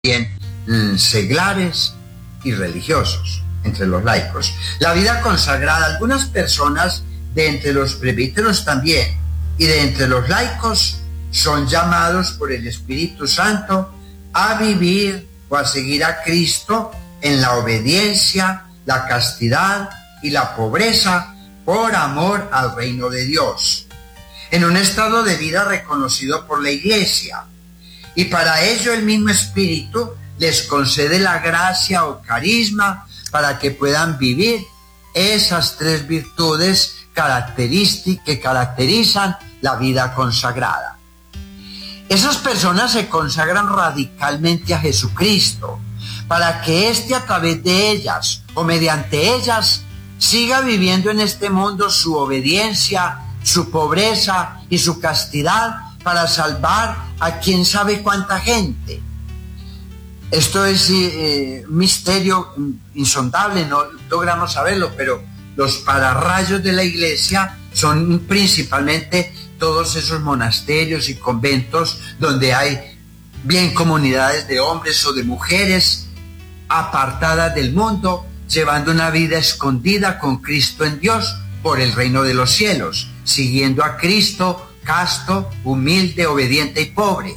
también seglares y religiosos entre los laicos. La vida consagrada, algunas personas de entre los presbíteros también y de entre los laicos son llamados por el Espíritu Santo a vivir o a seguir a Cristo en la obediencia, la castidad y la pobreza por amor al reino de Dios, en un estado de vida reconocido por la Iglesia. Y para ello el mismo Espíritu les concede la gracia o carisma para que puedan vivir esas tres virtudes que caracterizan la vida consagrada. Esas personas se consagran radicalmente a Jesucristo para que éste a través de ellas o mediante ellas siga viviendo en este mundo su obediencia, su pobreza y su castidad para salvar a quién sabe cuánta gente. Esto es un misterio insondable, no logramos saberlo, pero los pararrayos de la Iglesia son principalmente todos esos monasterios y conventos donde hay bien comunidades de hombres o de mujeres apartadas del mundo, llevando una vida escondida con Cristo en Dios por el reino de los cielos, siguiendo a Cristo casto, humilde, obediente y pobre.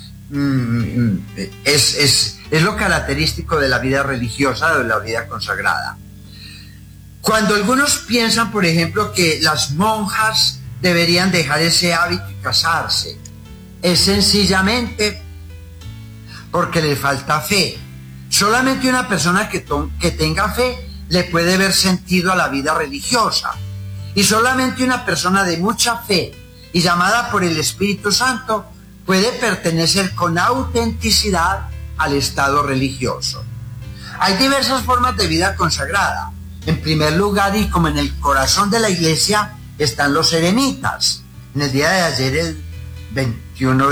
Es lo característico de la vida religiosa, de la vida consagrada. Cuando algunos piensan, por ejemplo, que las monjas deberían dejar ese hábito y casarse, es sencillamente porque le falta fe. Solamente una persona que tenga fe le puede ver sentido a la vida religiosa. Y solamente una persona de mucha fe y llamada por el Espíritu Santo puede pertenecer con autenticidad al estado religioso. Hay diversas formas de vida consagrada. En primer lugar, y como en el corazón de la Iglesia, están los eremitas. En el día de ayer, el 21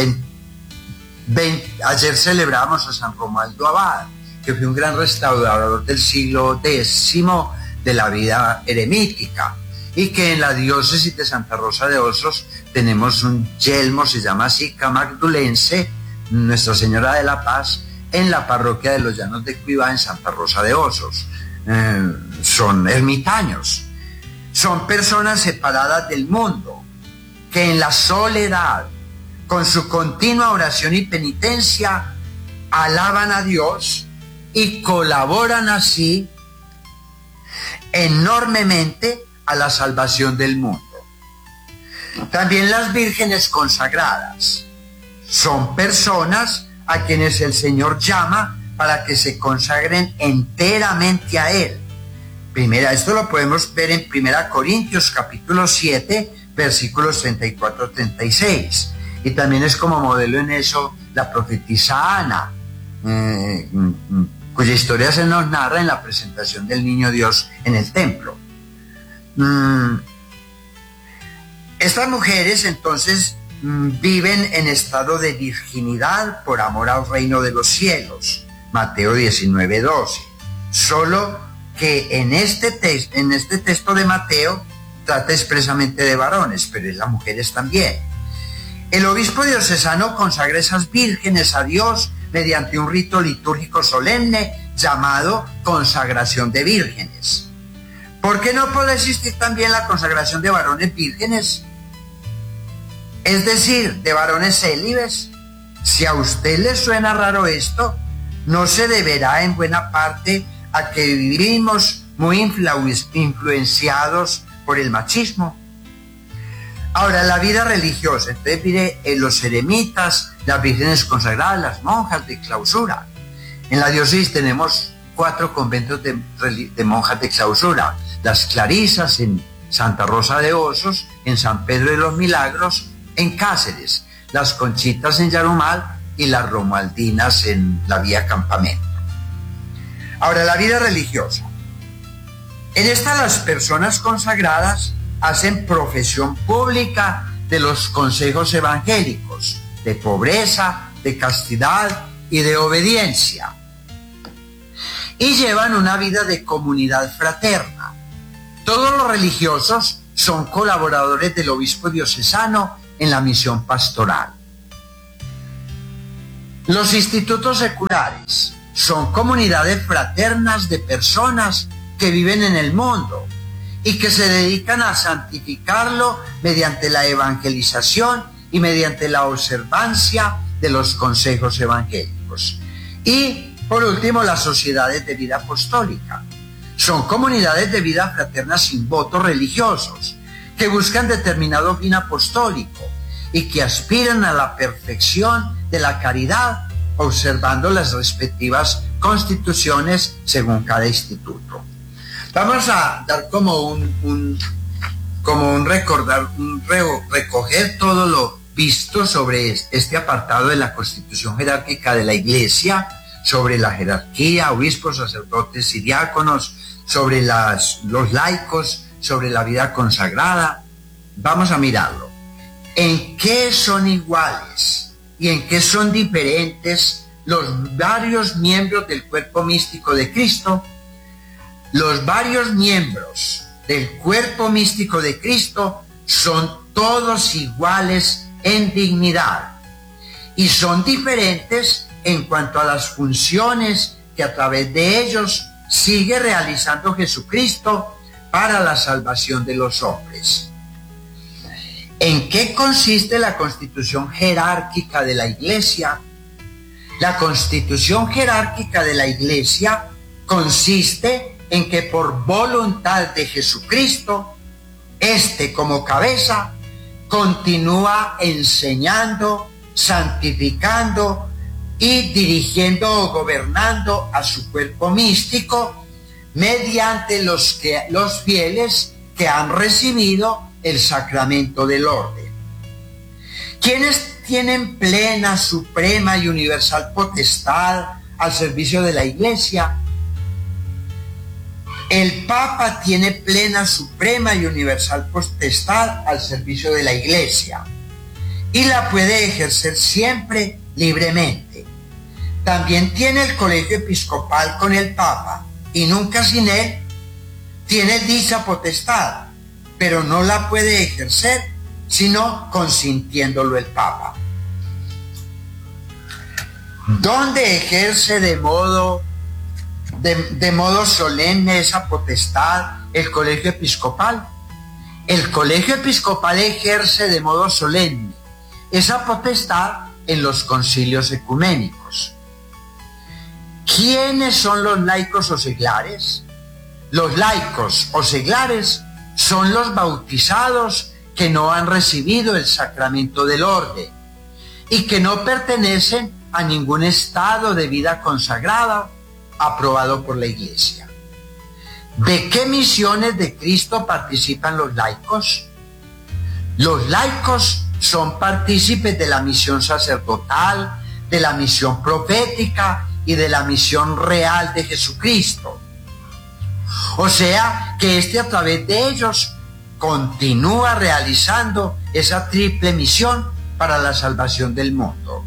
ayer celebramos a San Romualdo Abad, que fue un gran restaurador del siglo X de la vida eremítica, y que en la diócesis de Santa Rosa de Osos tenemos un yelmo, se llama así, Camagdulense, Nuestra Señora de la Paz, en la parroquia de los Llanos de Cuibá, en Santa Rosa de Osos. Son ermitaños, son personas separadas del mundo, que en la soledad, con su continua oración y penitencia, alaban a Dios y colaboran así enormemente a la salvación del mundo. También las vírgenes consagradas son personas a quienes el Señor llama para que se consagren enteramente a Él. Esto lo podemos ver en 1 Corintios capítulo 7, versículos 34-36. Y también es como modelo en eso la profetisa Ana, cuya historia se nos narra en la presentación del niño Dios en el templo. Estas mujeres entonces viven en estado de virginidad por amor al reino de los cielos, Mateo 19:12. Solo que en este texto de Mateo trata expresamente de varones, pero en las mujeres también. El obispo diocesano consagra esas vírgenes a Dios mediante un rito litúrgico solemne llamado consagración de vírgenes. ¿Por qué no puede existir también la consagración de varones vírgenes? Es decir, de varones célibes. Si a usted le suena raro esto, no se deberá en buena parte a que vivimos muy influenciados por el machismo. Ahora, la vida religiosa, entonces mire, los eremitas, las vírgenes consagradas, las monjas de clausura. En la diócesis tenemos 4 conventos de monjas de clausura: las Clarisas en Santa Rosa de Osos, en San Pedro de los Milagros, en Cáceres, las Conchitas en Yarumal y las Romualdinas en la Vía Campamento. Ahora, la vida religiosa. En esta las personas consagradas hacen profesión pública de los consejos evangélicos, de pobreza, de castidad y de obediencia. Y llevan una vida de comunidad fraterna. Todos los religiosos son colaboradores del obispo diocesano en la misión pastoral. Los institutos seculares son comunidades fraternas de personas que viven en el mundo y que se dedican a santificarlo mediante la evangelización y mediante la observancia de los consejos evangélicos. Y, por último, las sociedades de vida apostólica. Son comunidades de vida fraterna sin votos religiosos, que buscan determinado fin apostólico y que aspiran a la perfección de la caridad, observando las respectivas constituciones según cada instituto. Vamos a dar recoger todo lo visto sobre este apartado de la constitución jerárquica de la Iglesia, sobre la jerarquía, obispos, sacerdotes y diáconos, sobre los laicos, sobre la vida consagrada. Vamos a mirarlo. ¿En qué son iguales y en qué son diferentes los varios miembros del cuerpo místico de Cristo? Los varios miembros del cuerpo místico de Cristo son todos iguales en dignidad y son diferentes en cuanto a las funciones que a través de ellos sigue realizando Jesucristo para la salvación de los hombres. ¿En qué consiste la constitución jerárquica de la Iglesia? La constitución jerárquica de la Iglesia consiste en que por voluntad de Jesucristo, como cabeza, continúa enseñando, santificando y dirigiendo o gobernando a su cuerpo místico mediante los fieles que han recibido el sacramento del orden. ¿Quiénes tienen plena, suprema y universal potestad al servicio de la Iglesia? El Papa tiene plena, suprema y universal potestad al servicio de la Iglesia y la puede ejercer siempre libremente. También tiene el colegio episcopal con el Papa y nunca sin él tiene dicha potestad, pero no la puede ejercer sino consintiéndolo el Papa. ¿Dónde ejerce de modo solemne esa potestad el colegio episcopal? El colegio episcopal ejerce de modo solemne esa potestad en los concilios ecuménicos. ¿Quiénes son los laicos o seglares? Los laicos o seglares son los bautizados que no han recibido el sacramento del orden y que no pertenecen a ningún estado de vida consagrada aprobado por la Iglesia. ¿De qué misiones de Cristo participan los laicos? Los laicos son partícipes de la misión sacerdotal, de la misión profética y de la misión real de Jesucristo. O sea, que a través de ellos continúa realizando esa triple misión para la salvación del mundo.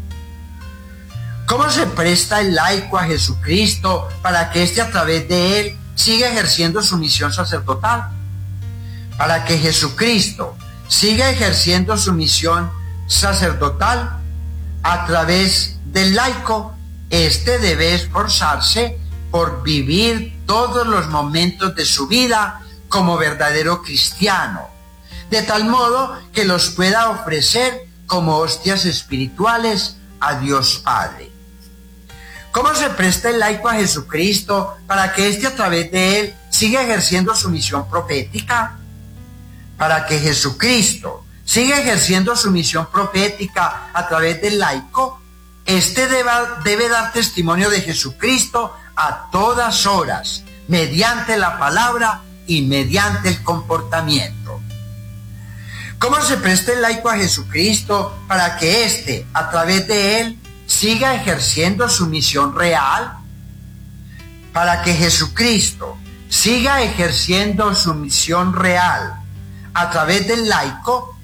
¿Cómo se presta el laico a Jesucristo para que a través de él siga ejerciendo su misión sacerdotal? Para que Jesucristo siga ejerciendo su misión sacerdotal a través del laico, debe esforzarse por vivir todos los momentos de su vida como verdadero cristiano, de tal modo que los pueda ofrecer como hostias espirituales a Dios Padre. ¿Cómo se presta el laico a Jesucristo para que a través de él siga ejerciendo su misión profética? Para que Jesucristo siga ejerciendo su misión profética a través del laico, debe dar testimonio de Jesucristo a todas horas, mediante la palabra y mediante el comportamiento. ¿Cómo se presta el laico a Jesucristo para que a través de él, siga ejerciendo su misión real? Para que Jesucristo siga ejerciendo su misión real a través del laico,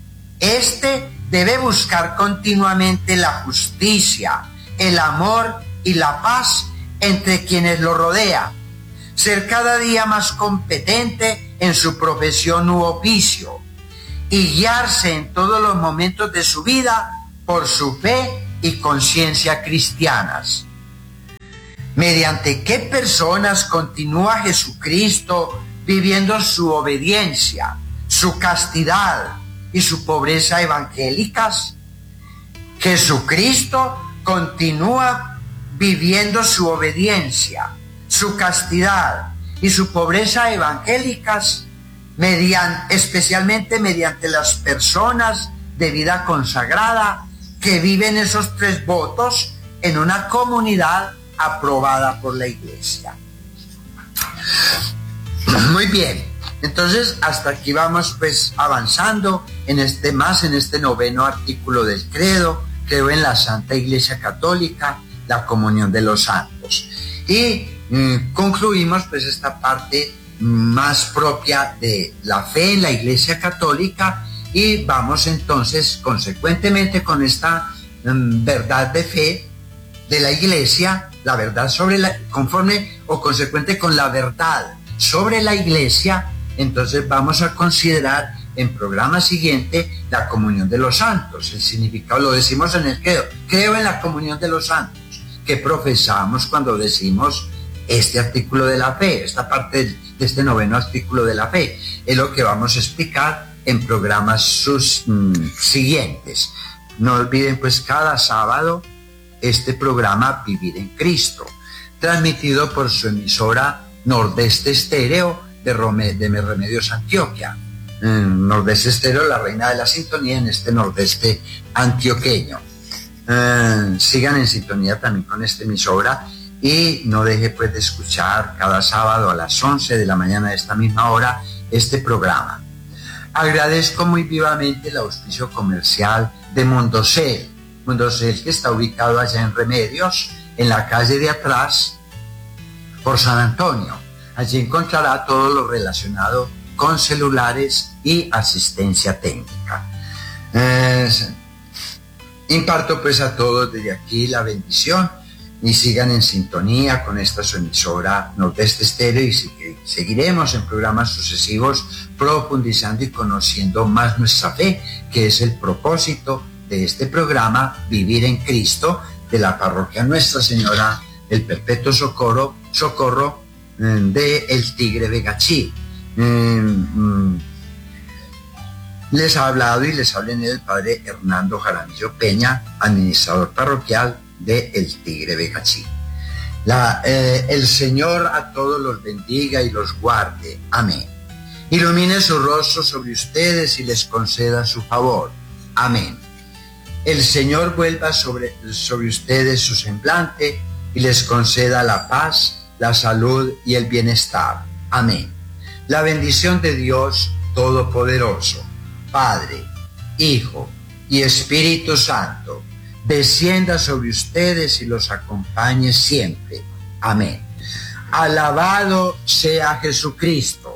debe buscar continuamente la justicia, el amor y la paz entre quienes lo rodean, ser cada día más competente en su profesión u oficio y guiarse en todos los momentos de su vida por su fe y conciencia cristianas. ¿Mediante qué personas continúa Jesucristo viviendo su obediencia, su castidad y su pobreza evangélicas? Jesucristo continúa viviendo su obediencia, su castidad y su pobreza evangélicas, especialmente mediante las personas de vida consagrada que viven esos 3 votos en una comunidad aprobada por la Iglesia. Muy bien, entonces hasta aquí vamos pues avanzando en este 9º artículo del credo. Creo en la Santa Iglesia Católica, la comunión de los santos. Y concluimos pues esta parte más propia de la fe en la Iglesia Católica, y vamos entonces consecuentemente con esta verdad de fe de la Iglesia, la verdad conforme o consecuente con la verdad sobre la Iglesia. Entonces vamos a considerar en programa siguiente la comunión de los santos. El significado lo decimos en el credo. Creo en la comunión de los santos, que profesamos cuando decimos este artículo de la fe, esta parte de este 9º artículo de la fe. Es lo que vamos a explicar en programas siguientes. No olviden pues cada sábado este programa Vivir en Cristo, transmitido por su emisora Nordeste Estéreo de Remedios Antioquia. Nordeste Estéreo, la reina de la sintonía en este Nordeste antioqueño. Sigan en sintonía también con esta emisora y no deje pues de escuchar cada sábado a las 11 de la mañana de esta misma hora este programa. Agradezco muy vivamente el auspicio comercial de Mondosel, que está ubicado allá en Remedios, en la calle de atrás, por San Antonio. Allí encontrará todo lo relacionado con celulares y asistencia técnica. Imparto pues a todos desde aquí la bendición y sigan en sintonía con esta su emisora Nordeste Estéreo, y seguiremos en programas sucesivos profundizando y conociendo más nuestra fe, que es el propósito de este programa Vivir en Cristo, de la parroquia Nuestra Señora del Perpetuo Socorro de El Tigre de Gachí. Les ha hablado y les habla en el padre Hernando Jaramillo Peña, administrador parroquial de El Tigre de Gachí. El Señor a todos los bendiga y los guarde. Amén. Ilumine su rostro sobre ustedes y les conceda su favor. Amén. El Señor vuelva sobre ustedes su semblante y les conceda la paz, la salud y el bienestar. Amén. La bendición de Dios Todopoderoso, Padre, Hijo y Espíritu Santo, descienda sobre ustedes y los acompañe siempre. Amén. Alabado sea Jesucristo.